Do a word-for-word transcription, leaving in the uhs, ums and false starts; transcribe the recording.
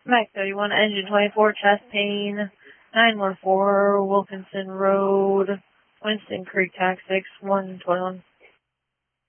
Mac thirty-one, engine twenty-four, chest pain, nine one four, Wilkinson Road, Winston Creek, tax six, one twenty-one.